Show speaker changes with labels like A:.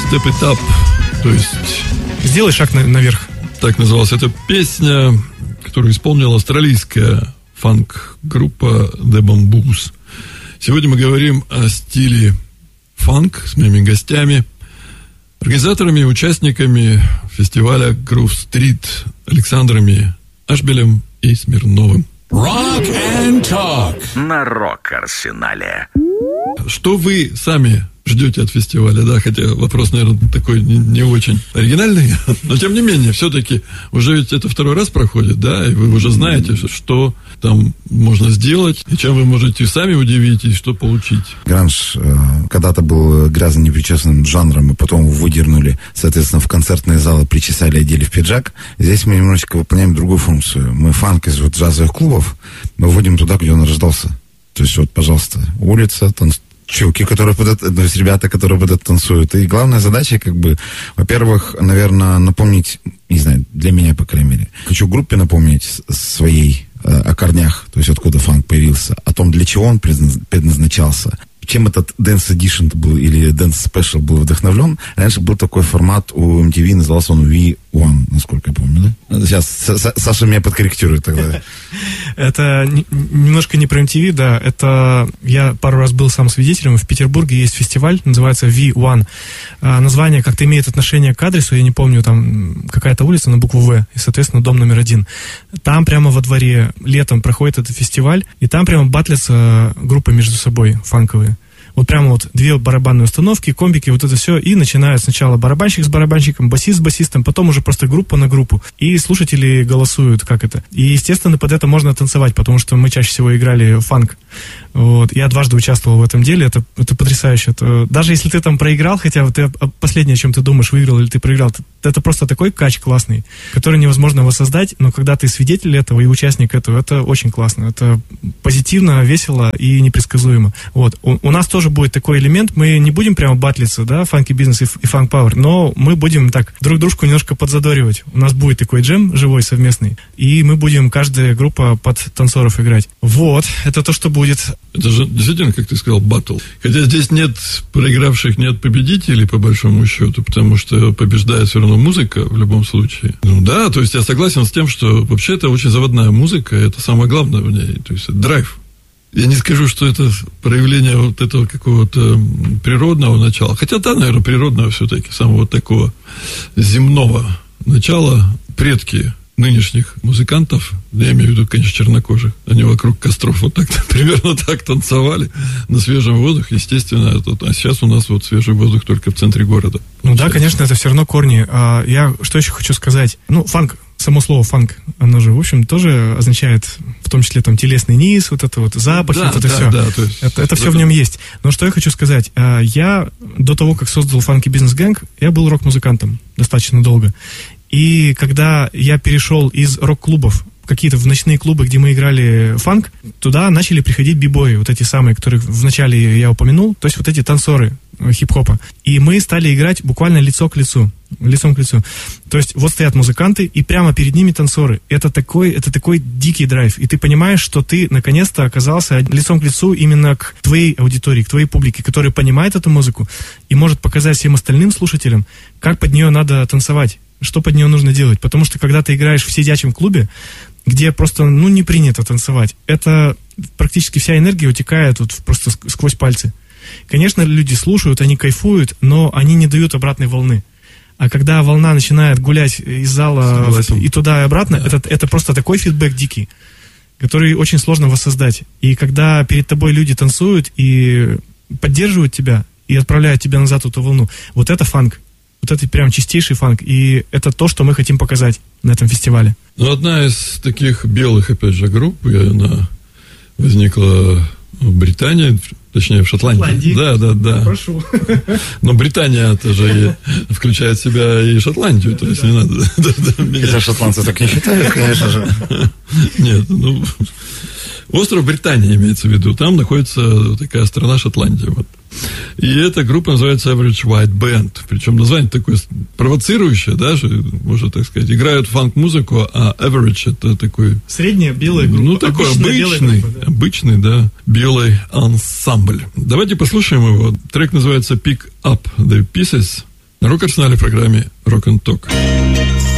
A: Step It Up, то есть...
B: Сделай шаг наверх.
A: Так называлась эта песня, которую исполнила австралийская фанк-группа The Bamboos. Сегодня мы говорим о стиле фанк с моими гостями, организаторами и участниками фестиваля Groove Street Александрами Ашбелем и Смирновым.
C: Rock and Talk
D: на Рок-Арсенале.
A: Что вы сами ждете от фестиваля, да, хотя вопрос, наверное, такой не очень оригинальный, но тем не менее, все-таки уже ведь это второй раз проходит, да, и вы уже знаете, что там можно сделать, и чем вы можете сами удивить, и что получить.
E: Гранж когда-то был грязно непричесанным жанром, и потом его выдернули, соответственно, в концертные залы причесали, одели в пиджак. Здесь мы немножечко выполняем другую функцию. Мы фанк из вот джазовых клубов, мы вводим туда, где он рождался. То есть вот, пожалуйста, улица, чуваки, которые то есть ребята, которые танцуют. И главная задача, как бы, во-первых, наверное, напомнить, не знаю, для меня, по крайней мере, хочу группе напомнить своей о корнях, то есть откуда фанк появился, о том, для чего он предназначался. Чем этот Dance Edition был или Dance Special был вдохновлен? Раньше был такой формат у MTV, назывался он V1, насколько я помню, да? Сейчас Саша меня подкорректирует тогда.
B: Это немножко не про MTV, да. Это я пару раз был сам свидетелем. В Петербурге есть фестиваль, называется V1. Название как-то имеет отношение к адресу, я не помню, там какая-то улица на букву В, и, соответственно, дом номер 1. Там прямо во дворе летом проходит этот фестиваль, и там прямо батлятся группы между собой, фанковые. Вот прямо вот две барабанные установки, комбики, вот это все, и начинают сначала барабанщик с барабанщиком, басист с басистом, потом уже просто группа на группу, и слушатели голосуют, как это. И, естественно, под это можно танцевать, потому что мы чаще всего играли фанк. Вот. Я дважды участвовал в этом деле, это потрясающе. Даже если ты там проиграл, хотя ты последнее, о чем ты думаешь, выиграл или ты проиграл, это просто такой кач классный, который невозможно воссоздать, но когда ты свидетель этого и участник этого, это очень классно. Это позитивно, весело и непредсказуемо. Вот. У нас тоже будет такой элемент, мы не будем прямо батлиться, да, фанки бизнес и фанк пауэр, но мы будем так друг дружку немножко подзадоривать. У нас будет такой джем живой, совместный, и мы будем, каждая группа под танцоров играть. Вот, это то, что будет.
A: Это же действительно, как ты сказал, баттл. Хотя здесь нет проигравших, нет победителей, по большому счету, потому что побеждает все равно музыка в любом случае. Ну да, то есть я согласен с тем, что вообще это очень заводная музыка, это самое главное в ней, то есть это драйв. Я не скажу, что это проявление вот этого какого-то природного начала. Хотя, да, наверное, природного все-таки, самого такого земного начала. Предки нынешних музыкантов, я имею в виду, конечно, чернокожих, они вокруг костров вот так, примерно так танцевали на свежем воздухе, естественно. А сейчас у нас вот свежий воздух только в центре города.
B: Ну да, конечно, это все равно корни. Я что еще хочу сказать? Ну, фанк. Само слово фанк, оно же, в общем, тоже означает, в том числе, там, телесный низ, вот это вот, запах, да, вот это все. Да, то есть это все в нем есть. Но что я хочу сказать, я до того, как создал Funky Business Gang, я был рок-музыкантом достаточно долго. И когда я перешел из рок-клубов какие-то в ночные клубы, где мы играли фанк, туда начали приходить бибои, вот эти самые, которых вначале я упомянул, то есть вот эти танцоры хип-хопа. И мы стали играть буквально лицом к лицу. То есть вот стоят музыканты, и прямо перед ними танцоры. Это такой дикий драйв. И ты понимаешь, что ты наконец-то оказался лицом к лицу именно к твоей аудитории, к твоей публике, которая понимает эту музыку и может показать всем остальным слушателям, как под нее надо танцевать, что под нее нужно делать. Потому что когда ты играешь в сидячем клубе, где просто, не принято танцевать, это практически вся энергия утекает вот просто сквозь пальцы. Конечно, люди слушают, они кайфуют, но они не дают обратной волны. А когда волна начинает гулять из зала и туда и обратно, да. это просто такой фидбэк дикий, который очень сложно воссоздать. И когда перед тобой люди танцуют и поддерживают тебя, и отправляют тебя назад эту волну, вот это фанк. Вот это прям чистейший фанк. И это то, что мы хотим показать на этом фестивале.
A: Одна из таких белых, опять же, групп, она возникла в Британии, точнее, в Шотландии. Да.
B: Прошу.
A: Но Британия это же включает в себя и Шотландию, то есть не надо.
E: Хотя шотландцы так не считают, конечно же.
A: Нет, остров Британия имеется в виду. Там находится такая страна Шотландия. Вот. И эта группа называется Average White Band. Причем название такое провоцирующее, да, можно так сказать. Играют фанк-музыку, а Average это такой...
B: Средняя белая группа.
A: Такой обычный, да, белый ансамбль. Давайте послушаем его. Трек называется Pick Up The Pieces. На Рок-Арсенале в программе Rock and Talk.